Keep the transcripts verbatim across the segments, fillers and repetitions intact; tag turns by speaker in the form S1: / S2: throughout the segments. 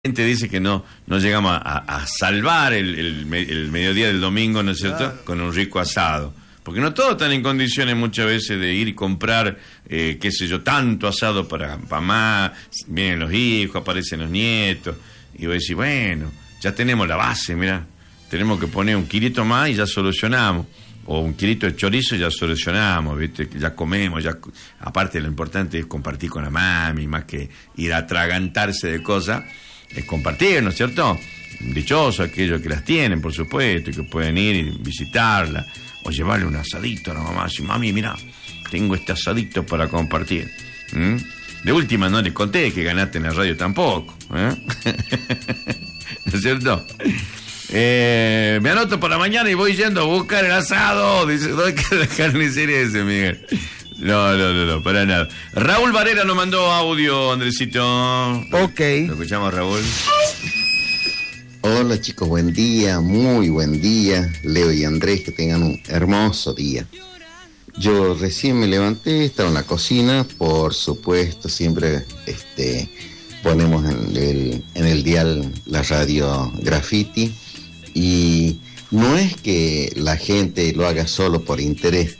S1: gente dice que no, no llegamos a, a salvar el, el, el mediodía del domingo, ¿no es cierto?, claro, con un rico asado. Porque no todos están en condiciones muchas veces de ir y comprar, eh, qué sé yo, tanto asado para mamá, vienen los hijos, aparecen los nietos, y vos decís, bueno, ya tenemos la base, mirá, tenemos que poner un kilito más y ya solucionamos, o un kilito de chorizo y ya solucionamos, ¿viste? Ya comemos, ya, aparte lo importante es compartir con la mami, más que ir a atragantarse de cosas, es compartir, ¿no es cierto? Dichosos aquellos que las tienen, por supuesto, y que pueden ir y visitarla, o llevarle un asadito a la mamá, así, mami, mira, tengo este asadito para compartir. ¿Mm? De última no les conté que ganaste en la radio tampoco, ¿eh? ¿No es cierto? Eh, me anoto para mañana y voy yendo a buscar el asado. Dice, ¿dónde queda la carnicería ese, Miguel? No, no, no, no, para nada. Raúl Varela nos mandó audio, Andresito.
S2: Ok.
S1: ¿Lo escuchamos, Raúl?
S3: Hola chicos, buen día, muy buen día. Leo y Andrés, que tengan un hermoso día. Yo recién me levanté, estaba en la cocina, por supuesto, siempre este, ponemos en el, en el dial la radio Graffiti. Y no es que la gente lo haga solo por interés.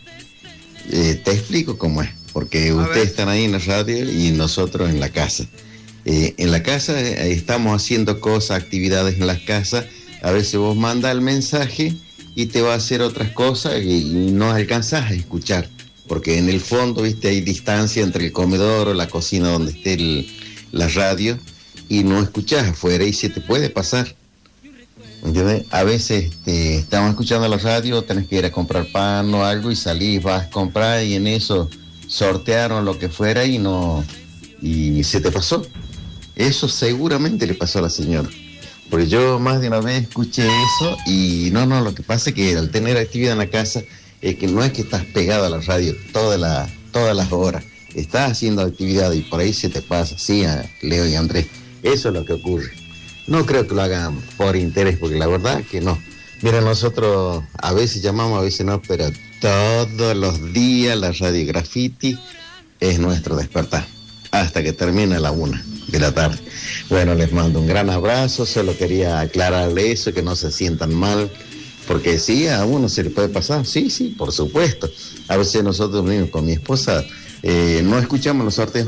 S3: Eh, te explico cómo es, porque a ustedes ver. Están ahí en la radio y nosotros en la casa. Eh, en la casa eh, estamos haciendo cosas, actividades en las casas. A veces vos mandas el mensaje y te va a hacer otras cosas y, y no alcanzás a escuchar, porque en el fondo, viste, hay distancia entre el comedor o la cocina donde esté el, la radio, y no escuchás afuera y se te puede pasar. ¿Entiendes? A veces este, estamos escuchando la radio, tenés que ir a comprar pan o algo y salís, vas a comprar y en eso sortearon lo que fuera y no y se te pasó. Eso seguramente le pasó a la señora, porque yo más de una vez escuché eso y no, no, lo que pasa es que al tener actividad en la casa, es que no es que estás pegado a la radio toda la, todas las horas, estás haciendo actividad y por ahí se te pasa. Sí, a Leo y Andrés, eso es lo que ocurre. No creo que lo hagan por interés, porque la verdad que no. Mira, nosotros a veces llamamos, a veces no, pero todos los días la radio Graffiti es nuestro despertar, hasta que termina la una de la tarde. Bueno, les mando un gran abrazo, solo quería aclararle eso, que no se sientan mal, porque sí, a uno se le puede pasar, sí, sí, por supuesto. A veces nosotros mismos con mi esposa eh, no escuchamos los sorteos,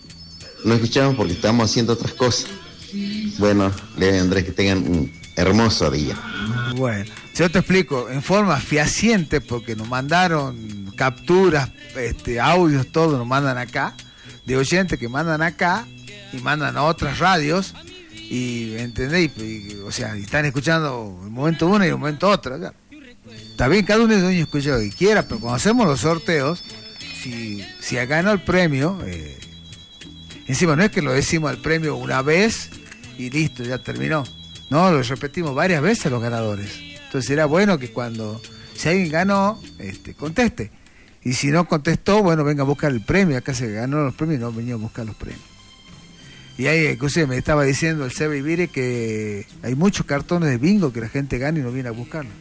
S3: no escuchamos porque estamos haciendo otras cosas. Bueno, Leo y Andrés, que tengan un hermoso día.
S2: Bueno, yo te explico, en forma fehaciente, porque nos mandaron capturas, este, audios, todo nos mandan acá, de oyentes que mandan acá y mandan a otras radios, y ¿entendéis? Y, o sea, están escuchando un momento uno y un momento otro. ¿Ya? Está bien, cada uno es dueño escucha lo que quiera, pero cuando hacemos los sorteos, si, si ganó el premio, eh, encima no es que lo decimos el premio una vez y listo, ya terminó. No, lo repetimos varias veces a los ganadores. Entonces era bueno que cuando, si alguien ganó, este, conteste. Y si no contestó, bueno, venga a buscar el premio. Acá se ganó los premios y no venía a buscar los premios. Y ahí, inclusive, me estaba diciendo el Seba Ibire que hay muchos cartones de bingo que la gente gana y no viene a buscarlos.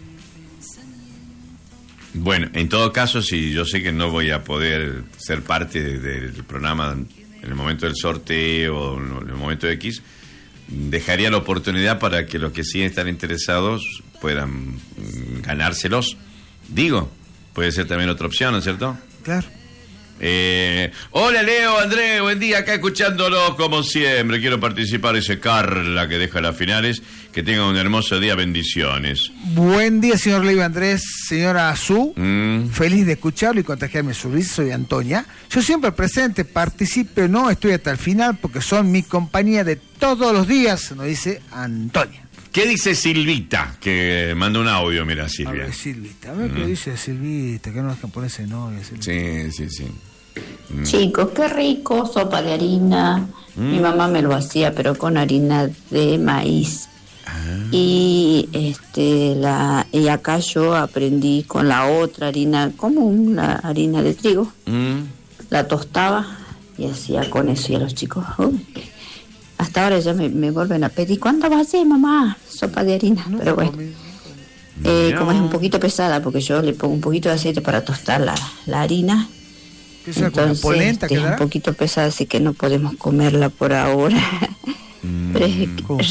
S1: Bueno, en todo caso, si yo sé que no voy a poder ser parte de, de, del programa en el momento del sorteo o en el momento de X, dejaría la oportunidad para que los que sí están interesados puedan ganárselos. Digo, puede ser también otra opción, ¿no es cierto?
S2: Claro.
S1: Eh, hola Leo, Andrés, buen día, acá escuchándolos como siempre. Quiero participar, dice Carla, que deja las finales. Que tengan un hermoso día, bendiciones.
S2: Buen día, señor Leo Andrés, señora Azú.
S1: Mm. Feliz
S2: de escucharlo y contagiarme su risa. Soy Antonia. Yo siempre presente, participe o no, estoy hasta el final porque son mi compañía de todos los días, nos dice Antonia.
S1: ¿Qué dice Silvita? Que manda un audio, mira, Silvia.
S2: A ver, Silvita, a ver mm. qué dice Silvita, que no dejan ponerse novia. Silvita.
S1: Sí, sí, sí.
S4: Mm. Chicos, qué rico, sopa de harina. Mm. Mi mamá me lo hacía, pero con harina de maíz. Ah. Y este la y acá yo aprendí con la otra harina común, la harina de trigo. Mm. La tostaba y hacía con eso y a los chicos. Uy, hasta ahora ya me, me vuelven a pedir, ¿cuándo va a hacer, mamá? Sopa de harina, no, pero bueno. Eh, como es un poquito pesada, porque yo le pongo un poquito de aceite para tostar la, la harina.
S2: ¿Qué sea, entonces,
S4: polenta, este, es un poquito pesada, así que no podemos comerla por ahora. Pero es-